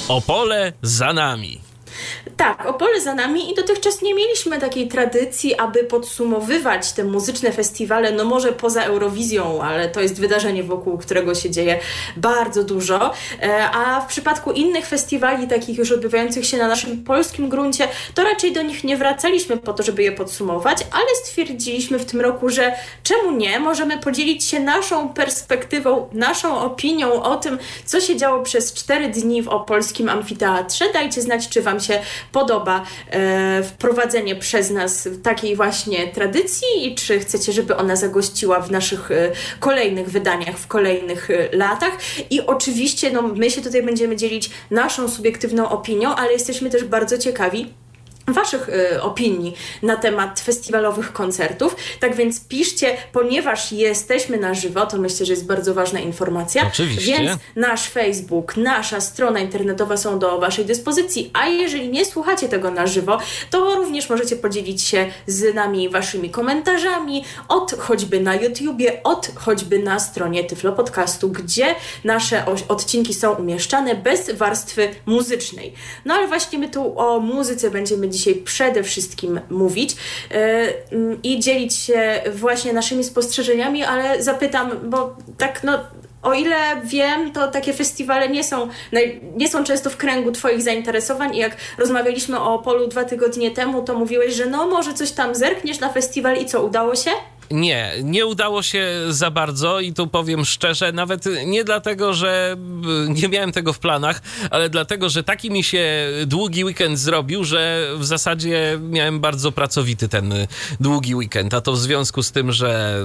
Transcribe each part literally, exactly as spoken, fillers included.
Opole za nami. Tak, Opole za nami i dotychczas nie mieliśmy takiej tradycji, aby podsumowywać te muzyczne festiwale, no może poza Eurowizją, ale to jest wydarzenie, wokół którego się dzieje bardzo dużo, a w przypadku innych festiwali, takich już odbywających się na naszym polskim gruncie, to raczej do nich nie wracaliśmy po to, żeby je podsumować, ale stwierdziliśmy w tym roku, że czemu nie, możemy podzielić się naszą perspektywą, naszą opinią o tym, co się działo przez cztery dni w Opolskim Amfiteatrze. Dajcie znać, czy Wam się podoba e, wprowadzenie przez nas takiej właśnie tradycji i czy chcecie, żeby ona zagościła w naszych e, kolejnych wydaniach, w kolejnych e, latach. I oczywiście no, my się tutaj będziemy dzielić naszą subiektywną opinią, ale jesteśmy też bardzo ciekawi Waszych y, opinii na temat festiwalowych koncertów. Tak więc piszcie, ponieważ jesteśmy na żywo, to myślę, że jest bardzo ważna informacja. Oczywiście. Więc nasz Facebook, nasza strona internetowa są do Waszej dyspozycji, a jeżeli nie słuchacie tego na żywo, to również możecie podzielić się z nami Waszymi komentarzami od choćby na YouTubie, od choćby na stronie Tyflo Podcastu, gdzie nasze o- odcinki są umieszczane bez warstwy muzycznej. No ale właśnie my tu o muzyce będziemy dzisiaj przede wszystkim mówić yy, yy, i dzielić się właśnie naszymi spostrzeżeniami, ale zapytam, bo tak no o ile wiem, to takie festiwale nie są, nie są często w kręgu Twoich zainteresowań i jak rozmawialiśmy o Opolu dwa tygodnie temu, to mówiłeś, że no może coś tam zerkniesz na festiwal i co, udało się? Nie, nie udało się za bardzo i tu powiem szczerze, nawet nie dlatego, że nie miałem tego w planach, ale dlatego, że taki mi się długi weekend zrobił, że w zasadzie miałem bardzo pracowity ten długi weekend, a to w związku z tym, że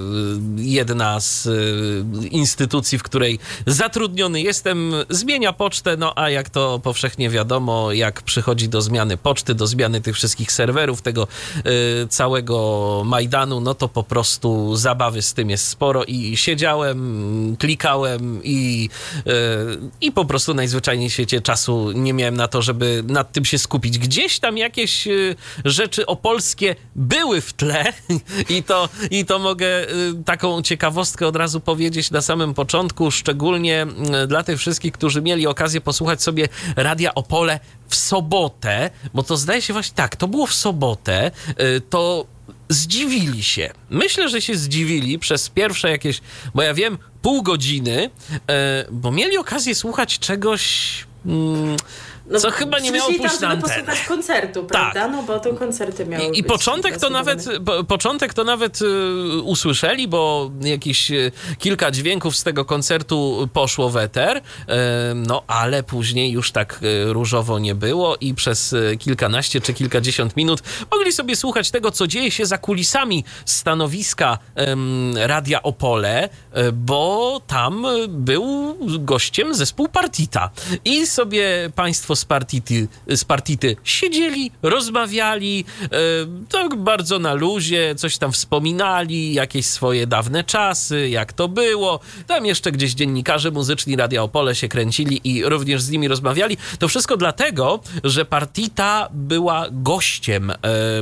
jedna z instytucji, w której zatrudniony jestem, zmienia pocztę, no a jak to powszechnie wiadomo, jak przychodzi do zmiany poczty, do zmiany tych wszystkich serwerów, tego y, całego Majdanu, no to po prostu prostu zabawy z tym jest sporo i siedziałem, klikałem i, yy, i po prostu najzwyczajniej w świecie czasu nie miałem na to, żeby nad tym się skupić. Gdzieś tam jakieś yy, rzeczy opolskie były w tle i to, i to mogę yy, taką ciekawostkę od razu powiedzieć na samym początku, szczególnie yy, dla tych wszystkich, którzy mieli okazję posłuchać sobie Radia Opole w sobotę, bo to zdaje się właśnie tak, to było w sobotę, yy, to zdziwili się. Myślę, że się zdziwili przez pierwsze jakieś, bo ja wiem, pół godziny, e, bo mieli okazję słuchać czegoś, mm, no, co chyba nie miało pójść tam, na żeby antenę. posłuchać koncertu, prawda? Tak. No bo to koncerty miały I, być. I początek to nawet, po, początek to nawet y, usłyszeli, bo jakieś y, kilka dźwięków z tego koncertu poszło w eter, y, no ale później już tak y, różowo nie było i przez y, kilkanaście czy kilkadziesiąt minut mogli sobie słuchać tego, co dzieje się za kulisami stanowiska y, Radia Opole, y, bo tam był gościem zespół Partita. I sobie państwo z Partity, z Partity siedzieli, rozmawiali, e, tak bardzo na luzie, coś tam wspominali, jakieś swoje dawne czasy, jak to było. Tam jeszcze gdzieś dziennikarze muzyczni Radia Opole się kręcili i również z nimi rozmawiali. To wszystko dlatego, że Partita była gościem e,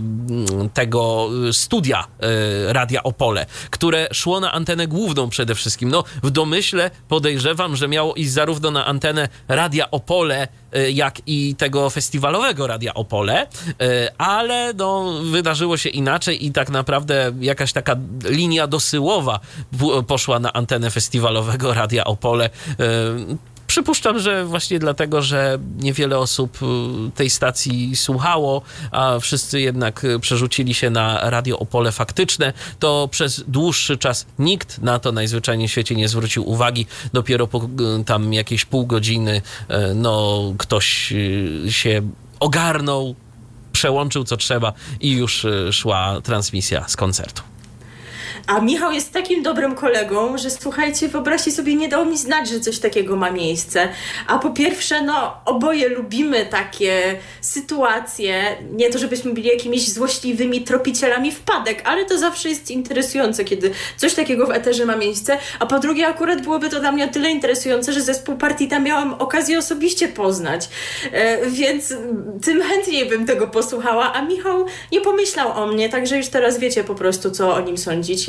tego studia e, Radia Opole, które szło na antenę główną przede wszystkim. No, w domyśle podejrzewam, że miało iść zarówno na antenę Radia Opole, jak i tego festiwalowego Radia Opole, ale no, wydarzyło się inaczej i tak naprawdę jakaś taka linia dosyłowa poszła na antenę festiwalowego Radia Opole. Przypuszczam, że właśnie dlatego, że niewiele osób tej stacji słuchało, a wszyscy jednak przerzucili się na Radio Opole faktyczne, to przez dłuższy czas nikt na to najzwyczajniej w świecie nie zwrócił uwagi. Dopiero po tam jakieś pół godziny no, ktoś się ogarnął, przełączył co trzeba i już szła transmisja z koncertu. A Michał jest takim dobrym kolegą, że słuchajcie, wyobraźcie sobie, nie dał mi znać, że coś takiego ma miejsce. A po pierwsze, no oboje lubimy takie sytuacje, nie to żebyśmy byli jakimiś złośliwymi tropicielami wpadek, ale to zawsze jest interesujące, kiedy coś takiego w eterze ma miejsce. A po drugie, akurat byłoby to dla mnie o tyle interesujące, że zespół Partita miałam okazję osobiście poznać. E, więc tym chętniej bym tego posłuchała, a Michał nie pomyślał o mnie, także już teraz wiecie po prostu, co o nim sądzić. Ja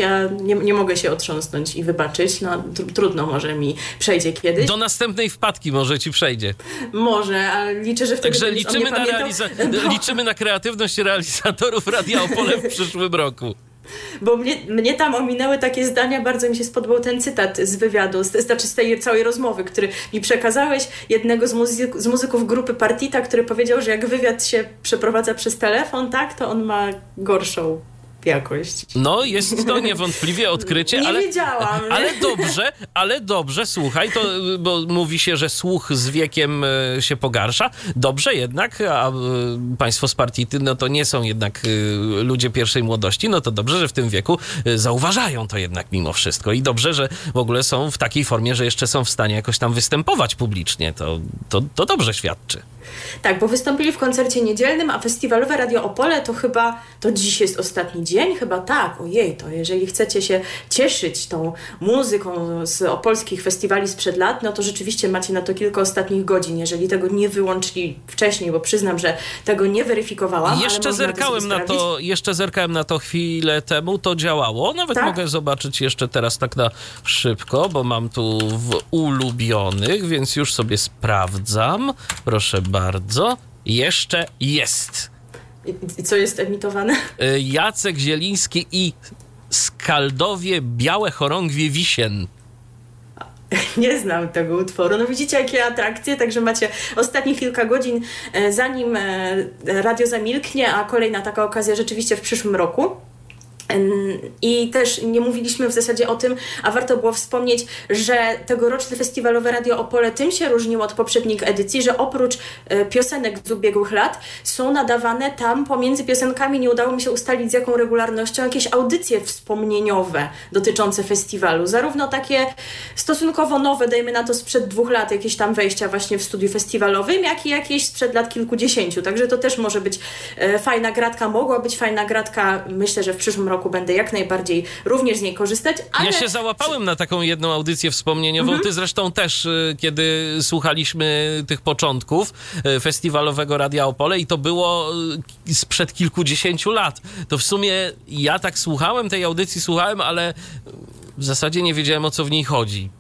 ja nie, nie mogę się otrząsnąć i wybaczyć. No tr- trudno, może mi przejdzie kiedyś. Do następnej wpadki może ci przejdzie. Może, ale liczę, że wtedy Także liczymy na, realiza- no. liczymy na kreatywność realizatorów Radia Opole w przyszłym roku. Bo mnie, mnie tam ominęły takie zdania, bardzo mi się spodobał ten cytat z wywiadu, z, znaczy z tej całej rozmowy, który mi przekazałeś, jednego z, muzy- z muzyków grupy Partita, który powiedział, że jak wywiad się przeprowadza przez telefon, tak, to on ma gorszą jakość. No, jest to niewątpliwie odkrycie, nie ale, wiedziałam. ale dobrze, ale dobrze, słuchaj, to, bo mówi się, że słuch z wiekiem się pogarsza. Dobrze jednak, a państwo z Partity, no to nie są jednak ludzie pierwszej młodości, no to dobrze, że w tym wieku zauważają to jednak mimo wszystko i dobrze, że w ogóle są w takiej formie, że jeszcze są w stanie jakoś tam występować publicznie. To, to, to dobrze świadczy. Tak, bo wystąpili w koncercie niedzielnym, a festiwalowe Radio Opole to chyba, to dziś jest ostatni dzień? Chyba tak, ojej, to jeżeli chcecie się cieszyć tą muzyką z opolskich festiwali sprzed lat, no to rzeczywiście macie na to kilka ostatnich godzin, jeżeli tego nie wyłączyli wcześniej, bo przyznam, że tego nie weryfikowałam. Jeszcze ale zerkałem to na to, jeszcze zerkałem na to chwilę temu, to działało, nawet tak? Mogę zobaczyć jeszcze teraz tak na szybko, bo mam tu w ulubionych, więc już sobie sprawdzam, proszę bardzo, jeszcze jest. I co jest emitowane? Jacek Zieliński i Skaldowie Białe Chorągwie Wisien. Nie znam tego utworu. No widzicie, jakie atrakcje, także macie ostatnie kilka godzin, zanim radio zamilknie, a kolejna taka okazja rzeczywiście w przyszłym roku. I też nie mówiliśmy w zasadzie o tym, a warto było wspomnieć, że tegoroczne festiwalowe Radio Opole tym się różniło od poprzednich edycji, że oprócz piosenek z ubiegłych lat są nadawane tam pomiędzy piosenkami, nie udało mi się ustalić z jaką regularnością, jakieś audycje wspomnieniowe dotyczące festiwalu. Zarówno takie stosunkowo nowe, dajmy na to sprzed dwóch lat, jakieś tam wejścia właśnie w studiu festiwalowym, jak i jakieś sprzed lat kilkudziesięciu. Także to też może być fajna gratka, mogła być fajna gratka. Myślę, że w przyszłym roku będę jak najbardziej również z niej korzystać. Ale... Ja się załapałem na taką jedną audycję wspomnieniową. Mm-hmm. Ty zresztą też, kiedy słuchaliśmy tych początków festiwalowego Radia Opole i to było sprzed kilkudziesięciu lat. To w sumie ja tak słuchałem tej audycji, słuchałem, ale w zasadzie nie wiedziałem, o co w niej chodzi.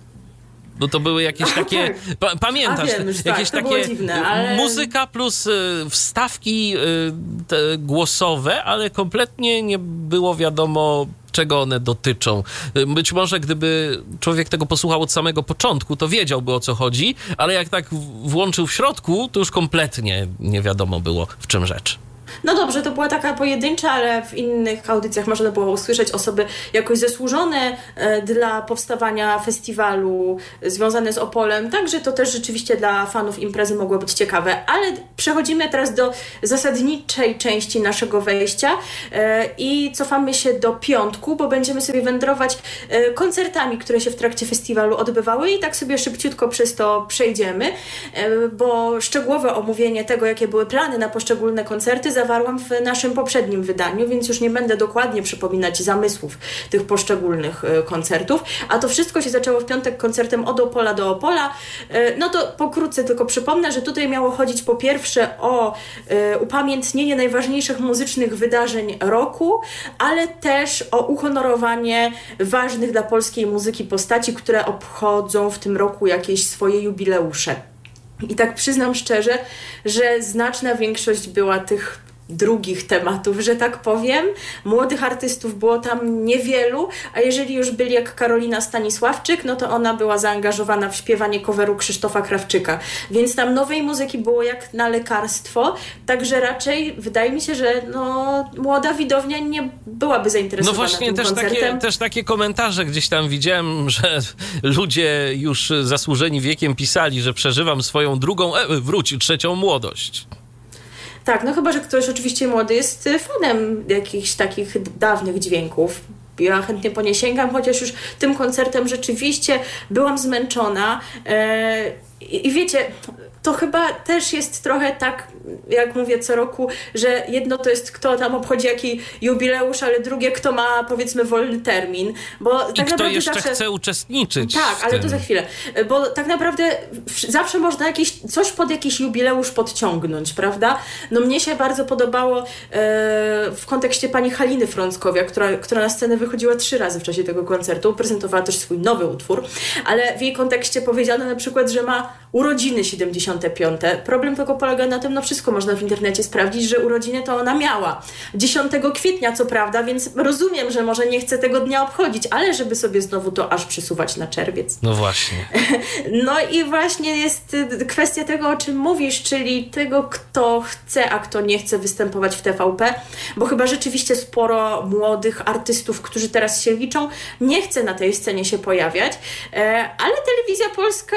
Bo to były jakieś takie, pa, pamiętasz, wiem, jakieś tak, takie dziwne, ale... muzyka plus y, wstawki y, te głosowe, ale kompletnie nie było wiadomo, czego one dotyczą. Być może gdyby człowiek tego posłuchał od samego początku, to wiedziałby, o co chodzi, ale jak tak włączył w środku, to już kompletnie nie wiadomo było, w czym rzecz. No dobrze, to była taka pojedyncza, ale w innych audycjach można było usłyszeć osoby jakoś zasłużone e, dla powstawania festiwalu e, związane z Opolem, także to też rzeczywiście dla fanów imprezy mogło być ciekawe. Ale przechodzimy teraz do zasadniczej części naszego wejścia e, i cofamy się do piątku, bo będziemy sobie wędrować e, koncertami, które się w trakcie festiwalu odbywały i tak sobie szybciutko przez to przejdziemy, e, bo szczegółowe omówienie tego, jakie były plany na poszczególne koncerty, zawarłam w naszym poprzednim wydaniu, więc już nie będę dokładnie przypominać zamysłów tych poszczególnych y, koncertów, a to wszystko się zaczęło w piątek koncertem Od Opola do Opola. Y, no to pokrótce tylko przypomnę, że tutaj miało chodzić po pierwsze o y, upamiętnienie najważniejszych muzycznych wydarzeń roku, ale też o uhonorowanie ważnych dla polskiej muzyki postaci, które obchodzą w tym roku jakieś swoje jubileusze. I tak przyznam szczerze, że znaczna większość była tych drugich tematów, że tak powiem. Młodych artystów było tam niewielu, a jeżeli już byli jak Karolina Stanisławczyk, no to ona była zaangażowana w śpiewanie coveru Krzysztofa Krawczyka. Więc tam nowej muzyki było jak na lekarstwo, także raczej wydaje mi się, że no, młoda widownia nie byłaby zainteresowana no właśnie, tym też koncertem. takie, też takie komentarze gdzieś tam widziałem, że ludzie już zasłużeni wiekiem pisali, że przeżywam swoją drugą, e, wróć, trzecią młodość. Tak, no chyba, że ktoś oczywiście młody jest fanem jakichś takich dawnych dźwięków. Ja chętnie po nie sięgam, chociaż już tym koncertem rzeczywiście byłam zmęczona. E, I, I wiecie, to chyba też jest trochę tak, jak mówię co roku, że jedno to jest kto tam obchodzi jaki jubileusz, ale drugie kto ma powiedzmy wolny termin. Bo I tak kto jeszcze zawsze... chce uczestniczyć. Tak, ale tym. to za chwilę. Bo tak naprawdę zawsze można jakieś, coś pod jakiś jubileusz podciągnąć, prawda? No mnie się bardzo podobało e, w kontekście pani Haliny Frąckowiak, która, która na scenę wychodziła trzy razy w czasie tego koncertu, prezentowała też swój nowy utwór, ale w jej kontekście powiedziano na przykład, że ma urodziny siedemdziesiąte piąte. Problem tylko polega na tym, no wszystko można w internecie sprawdzić, że urodziny to ona miała. dziesiątego kwietnia co prawda, więc rozumiem, że może nie chce tego dnia obchodzić, ale żeby sobie znowu to aż przesuwać na czerwiec. No właśnie. No i właśnie jest kwestia tego, o czym mówisz, czyli tego, kto chce, a kto nie chce występować w T V P, bo chyba rzeczywiście sporo młodych artystów, którzy teraz się liczą, nie chce na tej scenie się pojawiać, ale Telewizja Polska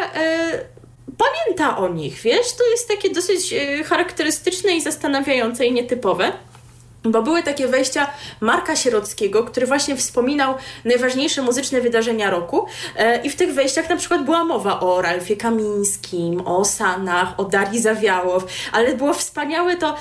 pamięta o nich, wiesz? To jest takie dosyć charakterystyczne i zastanawiające i nietypowe. Bo były takie wejścia Marka Sierockiego, który właśnie wspominał najważniejsze muzyczne wydarzenia roku i w tych wejściach na przykład była mowa o Ralfie Kamińskim, o Sanach, o Darii Zawiałow, ale było wspaniałe to,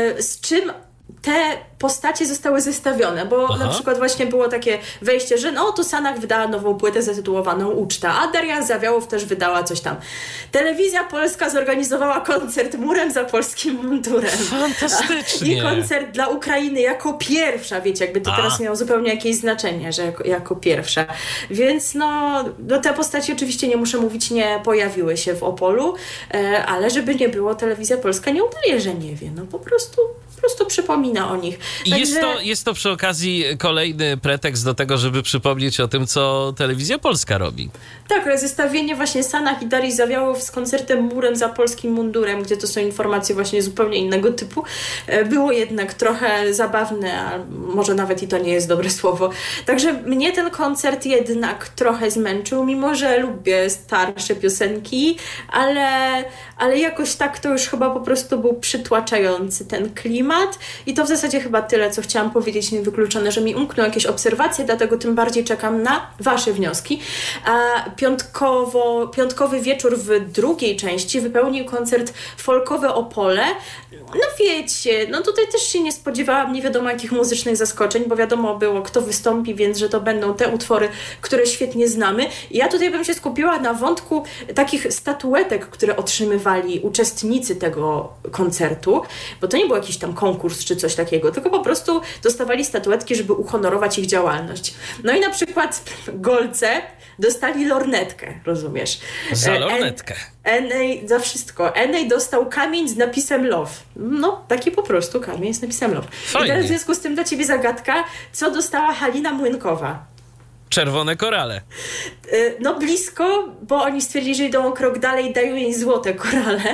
z czym te postacie zostały zestawione, bo Aha. na przykład właśnie było takie wejście, że no to Sanach wydała nową płytę zatytułowaną Uczta, a Daria Zawiałow też wydała coś tam. Telewizja Polska zorganizowała koncert Murem za polskim mundurem. Fantastycznie. I koncert dla Ukrainy jako pierwsza, wiecie, jakby to a. teraz miało zupełnie jakieś znaczenie, że jako, jako pierwsza. Więc no, no te postacie oczywiście, nie muszę mówić, nie pojawiły się w Opolu, e, ale żeby nie było, Telewizja Polska nie udaje, że nie wie. No po prostu po prostu przypomina o nich. I Także... jest, to, jest to przy okazji kolejny pretekst do tego, żeby przypomnieć o tym, co Telewizja Polska robi. Tak, zestawienie właśnie Sanach i Darii Zawiałow z koncertem Murem za polskim mundurem, gdzie to są informacje właśnie zupełnie innego typu, było jednak trochę zabawne, a może nawet i to nie jest dobre słowo. Także mnie ten koncert jednak trochę zmęczył, mimo że lubię starsze piosenki, ale, ale jakoś tak to już chyba po prostu był przytłaczający ten klimat i to w zasadzie chyba tyle, co chciałam powiedzieć, niewykluczone, że mi umkną jakieś obserwacje, dlatego tym bardziej czekam na wasze wnioski. A piątkowo, piątkowy wieczór w drugiej części wypełnił koncert folkowy Opole. No wiecie, no tutaj też się nie spodziewałam nie wiadomo jakich muzycznych zaskoczeń, bo wiadomo było, kto wystąpi, więc że to będą te utwory, które świetnie znamy. I ja tutaj bym się skupiła na wątku takich statuetek, które otrzymywali uczestnicy tego koncertu, bo to nie był jakiś tam konkurs czy coś takiego, tylko po prostu dostawali statuetki, żeby uhonorować ich działalność. No i na przykład Golce dostali lornetkę, rozumiesz? Za lornetkę. Enej za wszystko. Enej dostał kamień z napisem love. No, taki po prostu kamień z napisem love. Fajnie. I teraz w związku z tym dla ciebie zagadka, co dostała Halina Młynkowa? Czerwone korale. No blisko, bo oni stwierdzili, że idą o krok dalej i dają jej złote korale.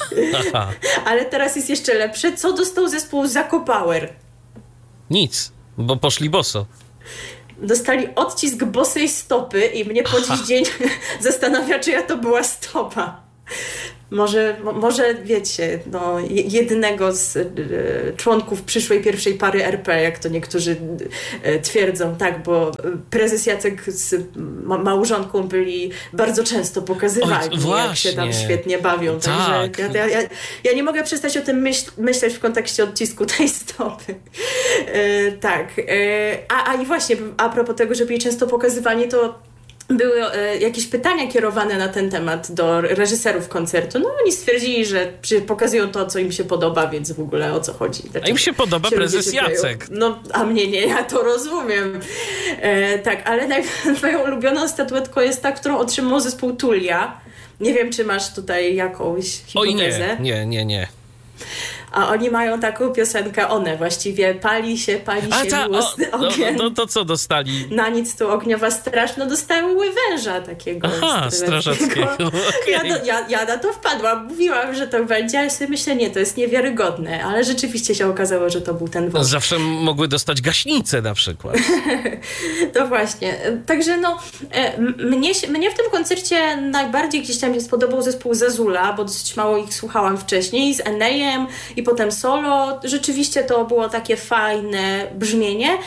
Ale teraz jest jeszcze lepsze. Co dostał zespół Zakopower? Nic, bo poszli boso. Dostali odcisk bosej stopy i mnie po dziś dzień zastanawia, czy ja to była stopa. Może, może wiecie, no, jednego z y, członków przyszłej pierwszej pary R P, jak to niektórzy y, twierdzą, tak, bo prezes Jacek z ma- małżonką byli bardzo często pokazywani, Oj, jak się tam świetnie bawią. Tak. Także ja, ja, ja nie mogę przestać o tym myśl, myśleć w kontekście odcisku tej stopy. Y, tak. Y, a, a i właśnie, a propos tego, że byli często pokazywani, to były e, jakieś pytania kierowane na ten temat do reżyserów koncertu. No oni stwierdzili, że pokazują to, co im się podoba, więc w ogóle o co chodzi. Dlaczego a im się podoba się prezes Jacek. No, a mnie nie, ja to rozumiem. E, tak, ale naj- moją ulubioną statuetką jest ta, którą otrzymał zespół Tulia. Nie wiem, czy masz tutaj jakąś hipotezę. Oj, nie, nie, nie, nie. A oni mają taką piosenkę, one właściwie, pali się, pali A się ta, miłosny o, ogień. No, no to co dostali? Na nic tu ogniowa straż, no dostały węża takiego. Aha, strażackiego. Okay. Ja, do, ja, ja na to wpadłam, mówiłam, że to będzie, ale sobie myślę, nie, to jest niewiarygodne, ale rzeczywiście się okazało, że to był ten wąż. No, zawsze mogły dostać gaśnicę na przykład. To właśnie. Także no, mnie, mnie w tym koncercie najbardziej gdzieś tam się spodobał zespół Zazula, bo dosyć mało ich słuchałam wcześniej, z Enejem i potem solo. Rzeczywiście to było takie fajne brzmienie.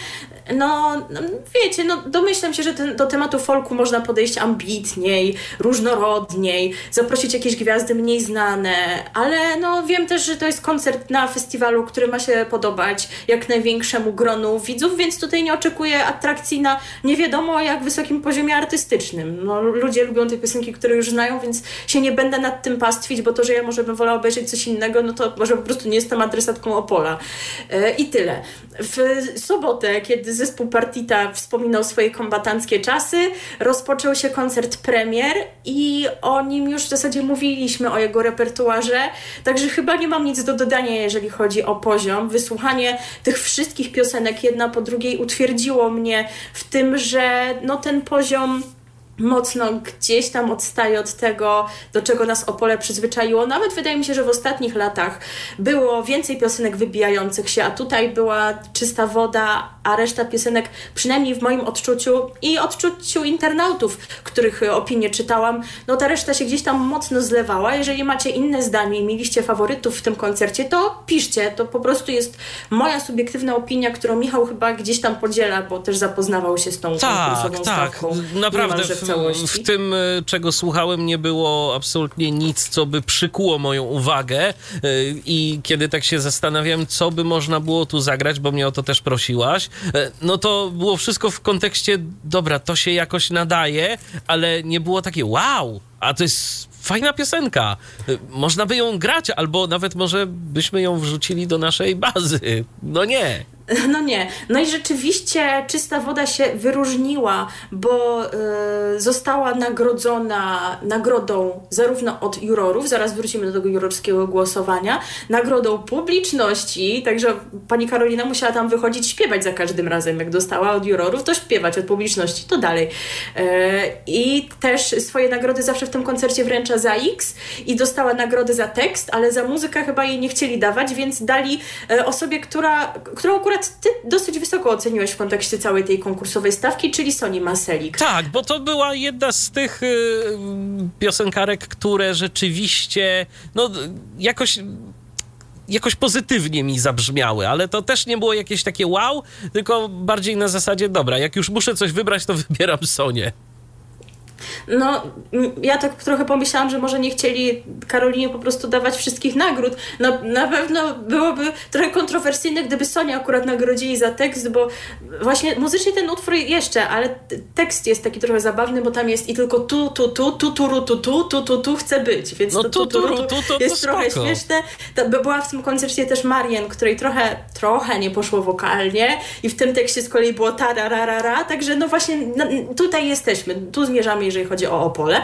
no, no wiecie, no domyślam się, że ten, do tematu folku można podejść ambitniej, różnorodniej, zaprosić jakieś gwiazdy mniej znane, ale no wiem też, że to jest koncert na festiwalu, który ma się podobać jak największemu gronu widzów, więc tutaj nie oczekuję atrakcji na nie wiadomo jak wysokim poziomie artystycznym. No, ludzie lubią te piosenki, które już znają, więc się nie będę nad tym pastwić, bo to, że ja może bym wolała obejrzeć coś innego, no to może po prostu nie jestem adresatką Opola. Yy, I tyle. W sobotę, kiedy zespół Partita wspominał swoje kombatanckie czasy, rozpoczął się koncert premier i o nim już w zasadzie mówiliśmy, o jego repertuarze, także chyba nie mam nic do dodania, jeżeli chodzi o poziom. Wysłuchanie tych wszystkich piosenek jedna po drugiej utwierdziło mnie w tym, że no ten poziom mocno gdzieś tam odstaje od tego, do czego nas Opole przyzwyczaiło. Nawet wydaje mi się, że w ostatnich latach było więcej piosenek wybijających się, a tutaj była czysta woda, a reszta piosenek, przynajmniej w moim odczuciu i odczuciu internautów, których opinie czytałam, no ta reszta się gdzieś tam mocno zlewała. Jeżeli macie inne zdanie i mieliście faworytów w tym koncercie, to piszcie. To po prostu jest moja subiektywna opinia, którą Michał chyba gdzieś tam podziela, bo też zapoznawał się z tą konkursową tak, stawką. Tak, naprawdę. W całości. W tym, czego słuchałem, nie było absolutnie nic, co by przykuło moją uwagę i kiedy tak się zastanawiam, co by można było tu zagrać, bo mnie o to też prosiłaś, no to było wszystko w kontekście, dobra, to się jakoś nadaje, ale nie było takie wow, a to jest fajna piosenka, można by ją grać, albo nawet może byśmy ją wrzucili do naszej bazy. No nie. No nie. No i rzeczywiście Czysta Woda się wyróżniła, bo y, została nagrodzona nagrodą zarówno od jurorów, zaraz wrócimy do tego jurorskiego głosowania, nagrodą publiczności, także pani Karolina musiała tam wychodzić śpiewać za każdym razem, jak dostała od jurorów, to śpiewać, od publiczności to dalej. Y, I też swoje nagrody zawsze w tym koncercie wręcza za X i dostała nagrodę za tekst, ale za muzykę chyba jej nie chcieli dawać, więc dali y, osobie, która, którą akurat ty dosyć wysoko oceniłeś w kontekście całej tej konkursowej stawki, czyli Soni Maselik. Tak, bo to była jedna z tych y, piosenkarek, które rzeczywiście no jakoś jakoś pozytywnie mi zabrzmiały, ale to też nie było jakieś takie wow, tylko bardziej na zasadzie, dobra, jak już muszę coś wybrać, to wybieram Sonię. No, ja tak trochę pomyślałam, że może nie chcieli Karolinie po prostu dawać wszystkich nagród. No, na pewno byłoby trochę kontrowersyjne, gdyby Sonia akurat nagrodzili za tekst, bo właśnie muzycznie ten utwór jeszcze, ale tekst jest taki trochę zabawny, bo tam jest i tylko tu, tu, tu, tu, tu, tu, tu, tu, tu, tu, tu chcę być, więc no to tu, tu, tu, tu, tu jest to trochę spoko. śmieszne. To była w tym koncercie też Marian, której trochę, trochę nie poszło wokalnie i w tym tekście z kolei było tarararara, także no właśnie no, tutaj jesteśmy, tu zmierzamy, jeżeli chodzi o Opole.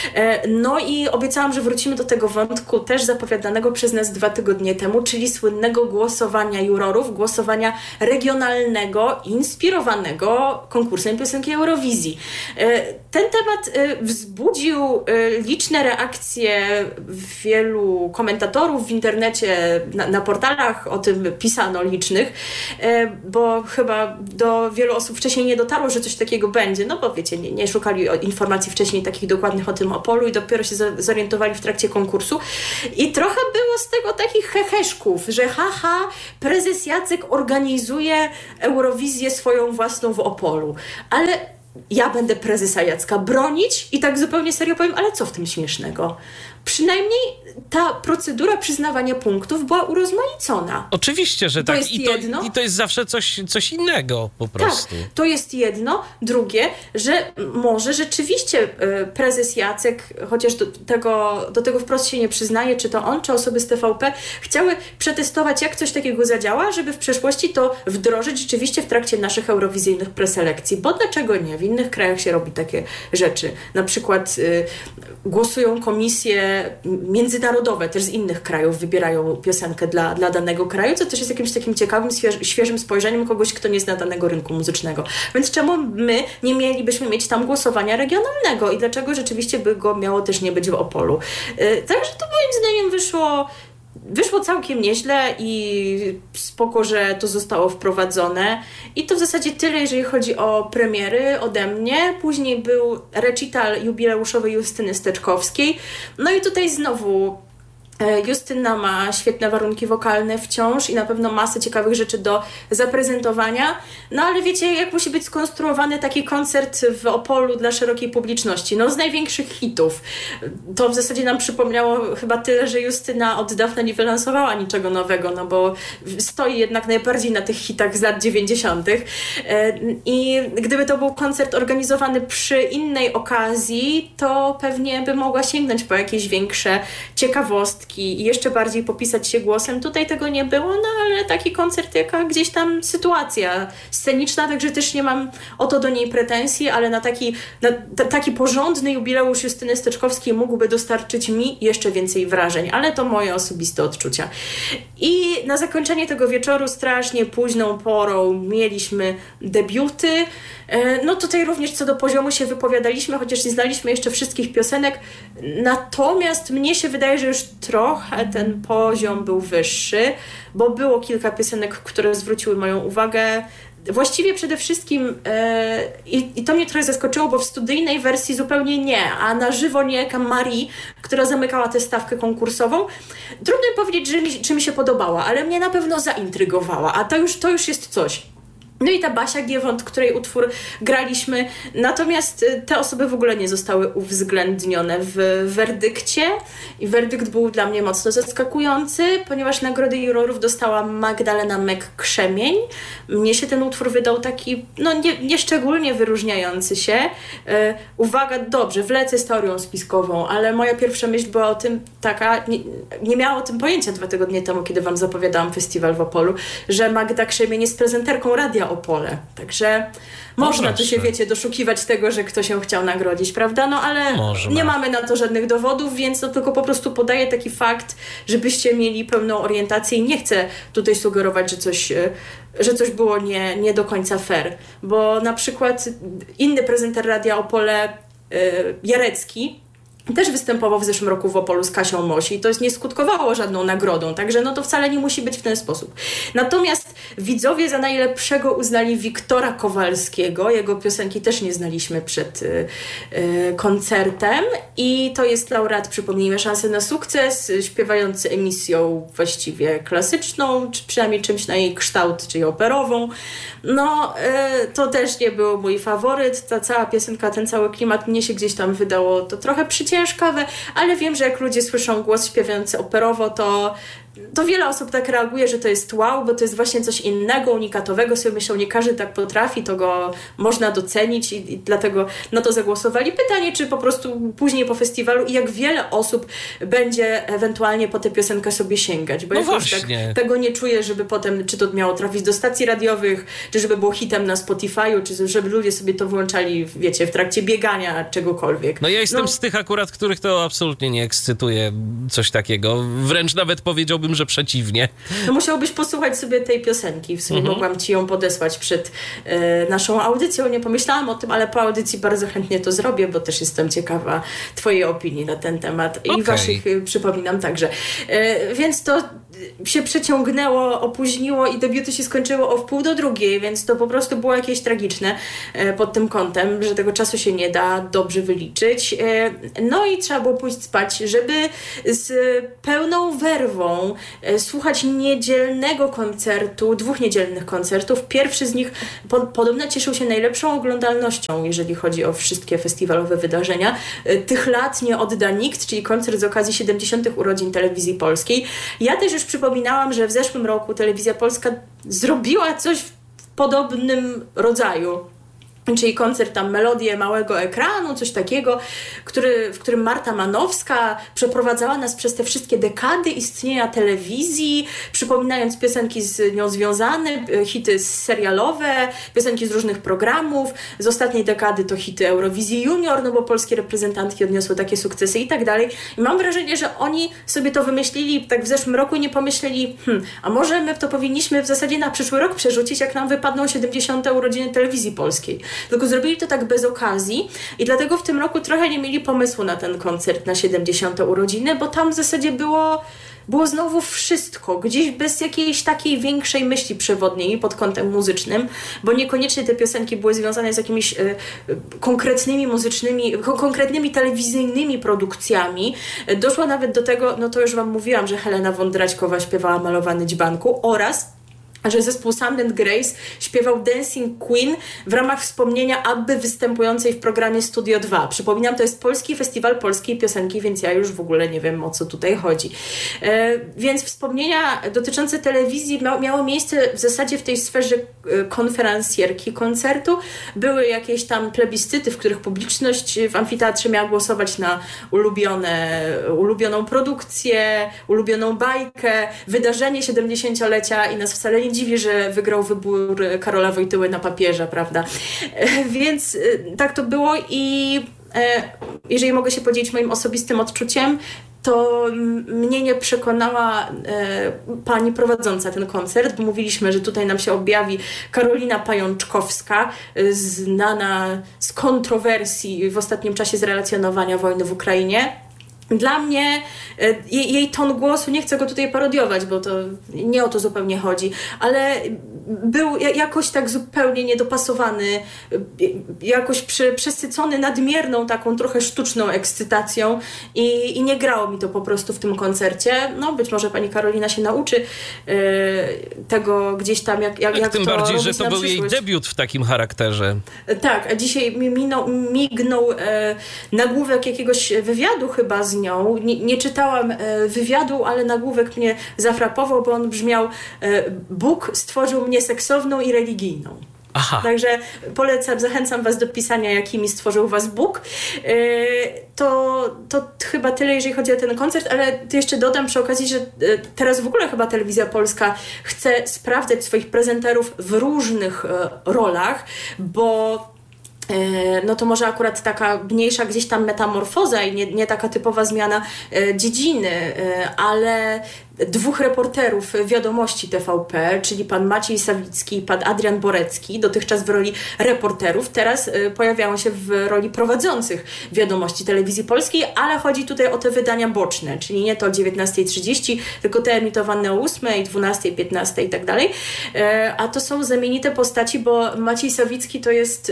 No i obiecałam, że wrócimy do tego wątku też zapowiadanego przez nas dwa tygodnie temu, czyli słynnego głosowania jurorów, głosowania regionalnego, inspirowanego konkursem piosenki Eurowizji. Ten temat wzbudził liczne reakcje wielu komentatorów w internecie, na, na portalach o tym pisano licznych, bo chyba do wielu osób wcześniej nie dotarło, że coś takiego będzie, no bo wiecie, nie, nie szukali informacji wcześniej takich dokładnych o tym Opolu i dopiero się zorientowali w trakcie konkursu. I trochę było z tego takich heheszków, że haha, prezes Jacek organizuje Eurowizję swoją własną w Opolu. Ale ja będę prezesa Jacka bronić i tak zupełnie serio powiem, ale co w tym śmiesznego? Przynajmniej ta procedura przyznawania punktów była urozmaicona. Oczywiście, że to tak. Jest I, to, jedno. I to jest zawsze coś, coś innego po prostu. Tak, to jest jedno. Drugie, że może rzeczywiście prezes Jacek, chociaż do tego, do tego wprost się nie przyznaje, czy to on, czy osoby z T V P, chciały przetestować, jak coś takiego zadziała, żeby w przyszłości to wdrożyć rzeczywiście w trakcie naszych eurowizyjnych preselekcji. Bo dlaczego nie? W innych krajach się robi takie rzeczy. Na przykład y, głosują komisje międzynarodowe, też z innych krajów wybierają piosenkę dla, dla danego kraju, co też jest jakimś takim ciekawym, śwież, świeżym spojrzeniem kogoś, kto nie zna danego rynku muzycznego. Więc czemu my nie mielibyśmy mieć tam głosowania regionalnego i dlaczego rzeczywiście by go miało też nie być w Opolu? Yy, także to moim zdaniem wyszło Wyszło całkiem nieźle i spoko, że to zostało wprowadzone. I to w zasadzie tyle, jeżeli chodzi o premiery ode mnie. Później był recital jubileuszowy Justyny Steczkowskiej. No i tutaj znowu Justyna ma świetne warunki wokalne wciąż i na pewno masę ciekawych rzeczy do zaprezentowania. No ale wiecie, jak musi być skonstruowany taki koncert w Opolu dla szerokiej publiczności? No z największych hitów. To w zasadzie nam przypomniało chyba tyle, że Justyna od dawna nie wylansowała niczego nowego, no bo stoi jednak najbardziej na tych hitach z lat dziewięćdziesiątych. I gdyby to był koncert organizowany przy innej okazji, to pewnie by mogła sięgnąć po jakieś większe ciekawostki i jeszcze bardziej popisać się głosem. Tutaj tego nie było, no ale taki koncert, jaka gdzieś tam sytuacja sceniczna, także też nie mam o to do niej pretensji, ale na taki, na t- taki porządny jubileusz Justyny Steczkowskiej mógłby dostarczyć mi jeszcze więcej wrażeń, ale to moje osobiste odczucia. I na zakończenie tego wieczoru strasznie późną porą mieliśmy debiuty. No tutaj również co do poziomu się wypowiadaliśmy, chociaż nie znaliśmy jeszcze wszystkich piosenek, natomiast mnie się wydaje, że już trochę ten poziom był wyższy, bo było kilka piosenek, które zwróciły moją uwagę. Właściwie przede wszystkim e, i, i to mnie trochę zaskoczyło, bo w studyjnej wersji zupełnie nie, a na żywo niejaka Marie, która zamykała tę stawkę konkursową. Trudno powiedzieć, że mi, czy mi się podobała, ale mnie na pewno zaintrygowała, a to już, to już jest coś. No i ta Basia Giewont, której utwór graliśmy, natomiast te osoby w ogóle nie zostały uwzględnione w werdykcie i werdykt był dla mnie mocno zaskakujący, ponieważ nagrody jurorów dostała Magdalena Mek-Krzemień. Mnie się ten utwór wydał taki, no nie, nieszczególnie wyróżniający się. E, uwaga, dobrze, wlecę z teorią spiskową, ale moja pierwsza myśl była o tym taka, nie, nie miała o tym pojęcia dwa tygodnie temu, kiedy wam zapowiadałam festiwal w Opolu, że Magda Krzemień jest prezenterką Radia Opole. Także no można proszę. tu się, wiecie, doszukiwać tego, że ktoś ją chciał nagrodzić, prawda? No ale Można. Nie mamy na to żadnych dowodów, więc to tylko po prostu podaję taki fakt, żebyście mieli pełną orientację i nie chcę tutaj sugerować, że coś, że coś było nie, nie do końca fair. Bo na przykład inny prezenter Radia Opole, Jarecki, też występował w zeszłym roku w Opolu z Kasią Mosi i to nie skutkowało żadną nagrodą, także no to wcale nie musi być w ten sposób. Natomiast widzowie za najlepszego uznali Wiktora Kowalskiego, jego piosenki też nie znaliśmy przed y, y, koncertem i to jest laureat, przypomnijmy, Szansy na sukces, śpiewający emisją właściwie klasyczną, czy przynajmniej czymś na jej kształt, czyli operową. No y, to też nie był mój faworyt, ta cała piosenka, ten cały klimat mnie się gdzieś tam wydało to trochę przyciężkie, ciężkawe, ale wiem, że jak ludzie słyszą głos śpiewający operowo, to, to wiele osób tak reaguje, że to jest wow, bo to jest właśnie coś innego, unikatowego. Sobie myślą, nie każdy tak potrafi, to go można docenić i, i dlatego na to zagłosowali. Pytanie, czy po prostu później po festiwalu i jak wiele osób będzie ewentualnie po tę piosenkę sobie sięgać, bo no jakoś tak tego nie czuję, żeby potem, czy to miało trafić do stacji radiowych, czy żeby było hitem na Spotify'u, czy żeby ludzie sobie to wyłączali, wiecie, w trakcie biegania, czegokolwiek. No ja jestem no. z tych akurat, których to absolutnie nie ekscytuje coś takiego. Wręcz nawet powiedziałbym, że przeciwnie. No musiałbyś posłuchać sobie tej piosenki. W sumie mhm. mogłam ci ją podesłać przed e, naszą audycją. Nie pomyślałam o tym, ale po audycji bardzo chętnie to zrobię, bo też jestem ciekawa twojej opinii na ten temat. I okay. waszych e, przypominam także. E, więc to się przeciągnęło, opóźniło i debiuty się skończyło o wpół do drugiej, więc to po prostu było jakieś tragiczne e, pod tym kątem, że tego czasu się nie da dobrze wyliczyć. E, no i trzeba było pójść spać, żeby z pełną werwą e, słuchać niedzielnego koncertu, dwóch niedzielnych koncertów. Pierwszy z nich po, podobno cieszył się najlepszą oglądalnością, jeżeli chodzi o wszystkie festiwalowe wydarzenia. E, tych lat nie odda nikt, czyli koncert z okazji siedemdziesiątych urodzin Telewizji Polskiej. Ja też już przypominałam, że w zeszłym roku Telewizja Polska zrobiła coś w podobnym rodzaju. Czyli koncert tam Melodie małego ekranu, coś takiego, który, w którym Marta Manowska przeprowadzała nas przez te wszystkie dekady istnienia telewizji, przypominając piosenki z nią związane, hity serialowe, piosenki z różnych programów. Z ostatniej dekady to hity Eurowizji Junior, no bo polskie reprezentantki odniosły takie sukcesy i tak dalej. I mam wrażenie, że oni sobie to wymyślili tak w zeszłym roku i nie pomyśleli, hmm, a może my to powinniśmy w zasadzie na przyszły rok przerzucić, jak nam wypadną siedemdziesiąte urodziny Telewizji Polskiej. tylko zrobili to tak bez okazji i dlatego w tym roku trochę nie mieli pomysłu na ten koncert na siedemdziesiąte urodziny, bo tam w zasadzie było Było znowu wszystko, gdzieś bez jakiejś takiej większej myśli przewodniej pod kątem muzycznym, bo niekoniecznie te piosenki były związane z jakimiś y, konkretnymi muzycznymi, ko- konkretnymi telewizyjnymi produkcjami. Doszło nawet do tego, no to już wam mówiłam, że Helena Wądraćkowa śpiewała Malowany Dzbanku oraz że zespół Sound and Grace śpiewał Dancing Queen w ramach wspomnienia Abby występującej w programie Studio dwa. Przypominam, to jest Polski Festiwal Polskiej Piosenki, więc ja już w ogóle nie wiem, o co tutaj chodzi. E, więc wspomnienia dotyczące telewizji mia- miały miejsce w zasadzie w tej sferze e, konferencjerki koncertu. Były jakieś tam plebiscyty, w których publiczność w amfiteatrze miała głosować na ulubione, ulubioną produkcję, ulubioną bajkę, wydarzenie siedemdziesięciolecia i nas wcale nie dziwi, że wygrał wybór Karola Wojtyły na papieża, prawda? Więc tak to było i jeżeli mogę się podzielić moim osobistym odczuciem, to mnie nie przekonała e, pani prowadząca ten koncert, bo mówiliśmy, że tutaj nam się objawi Karolina Pajączkowska, e, znana z kontrowersji w ostatnim czasie z relacjonowania wojny w Ukrainie. Dla mnie jej, jej ton głosu, nie chcę go tutaj parodiować, bo to nie o to zupełnie chodzi, ale był jakoś tak zupełnie niedopasowany, jakoś przy, przesycony nadmierną taką trochę sztuczną ekscytacją i, i nie grało mi to po prostu w tym koncercie. No być może pani Karolina się nauczy yy, tego gdzieś tam, jak, jak, tak, jak tym to bardziej, że robić to na był przyszłość. jej debiut w takim charakterze. Tak, a dzisiaj mi minął, mignął e, nagłówek jakiegoś wywiadu chyba z nią. Nie, nie czytałam e, wywiadu, ale nagłówek mnie zafrapował, bo on brzmiał e, Bóg stworzył mnie seksowną i religijną. Aha. Także polecam, zachęcam was do pisania, jakimi stworzył was Bóg. E, to, to chyba tyle, jeżeli chodzi o ten koncert, ale jeszcze dodam przy okazji, że e, teraz w ogóle chyba Telewizja Polska chce sprawdzać swoich prezenterów w różnych e, rolach, bo no to może akurat taka mniejsza gdzieś tam metamorfoza i nie, nie taka typowa zmiana e, dziedziny, e, ale dwóch reporterów Wiadomości T V P, czyli pan Maciej Sawicki i pan Adrian Borecki, dotychczas w roli reporterów, teraz e, pojawiają się w roli prowadzących Wiadomości Telewizji Polskiej, ale chodzi tutaj o te wydania boczne, czyli nie to o dziewiętnasta trzydzieści, tylko te emitowane o ósmej, dwunastej, piętnastej i tak dalej. E, a to są znamienite postaci, bo Maciej Sawicki to jest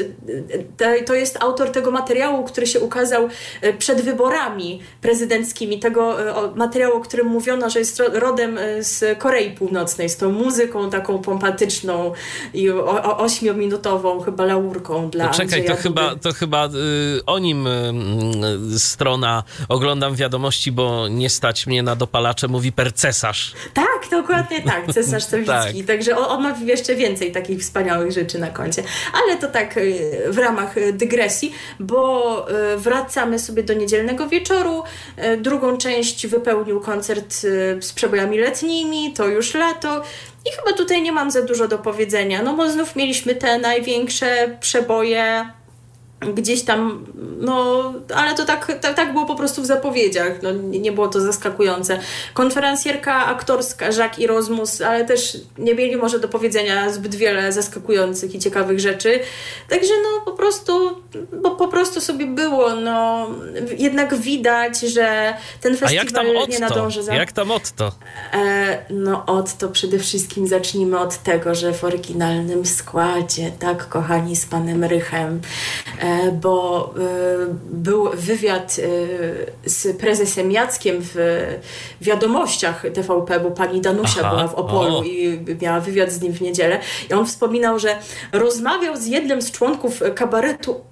to jest autor tego materiału, który się ukazał przed wyborami prezydenckimi, tego materiału, o którym mówiono, że jest rodem z Korei Północnej, z tą muzyką taką pompatyczną i ośmiominutową chyba laurką dla to czekaj, Andrzeja to chyba, to chyba y, o nim y, strona Oglądam Wiadomości, bo nie stać mnie na dopalacze, mówi per cesarz. Tak, dokładnie tak, cesarz Sawicki. Tak. Także on, on ma jeszcze więcej takich wspaniałych rzeczy na koncie. Ale to tak w ramach dygresji, bo wracamy sobie do niedzielnego wieczoru. Drugą część wypełnił koncert z przebojami letnimi, to już lato. I chyba tutaj nie mam za dużo do powiedzenia, no bo znów mieliśmy te największe przeboje gdzieś tam, no, ale to tak, tak, tak było po prostu w zapowiedziach, no, nie, nie było to zaskakujące. Konferencjerka aktorska Jacques i Rozmus, ale też nie mieli może do powiedzenia zbyt wiele zaskakujących i ciekawych rzeczy, także no po prostu, bo po prostu sobie było, no, jednak widać, że ten festiwal nie nadąży za... Jak tam Otto? E, no Otto przede wszystkim zacznijmy od tego, że w oryginalnym składzie, tak kochani, z panem Rychem, e, bo y, był wywiad y, z prezesem Jackiem w Wiadomościach T V P, bo pani Danusia Aha, była w Opolu o. i miała wywiad z nim w niedzielę. I on wspominał, że rozmawiał z jednym z członków kabaretu